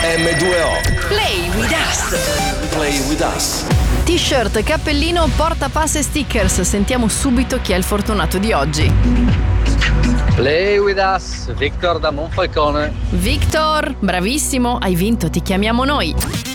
M2O. Play with us. Play with us. T-shirt, cappellino, portapass e stickers. Sentiamo subito chi è il fortunato di oggi. Play with us, Victor da Monfalcone. Victor, bravissimo, hai vinto, ti chiamiamo noi.